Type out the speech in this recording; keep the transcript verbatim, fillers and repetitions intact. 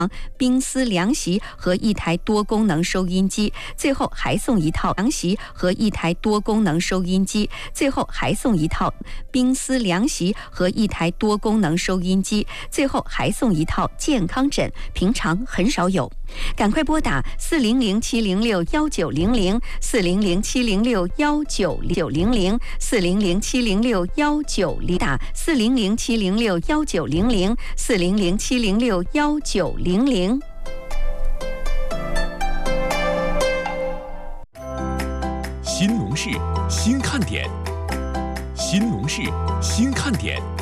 冰丝凉席和一台多功能收音机，最后还送一套凉席和一台多功能收音机，最后还送一套冰丝凉席和一台多功能收音机，最后还送一套健康枕，平常很少有。赶快拨打四零零七零六幺九零零四零零七零六幺九九零零四零零七零六幺九零打四零零七零六幺九零零四零零七零六幺九零零。 新农事新看点，新农事新看点。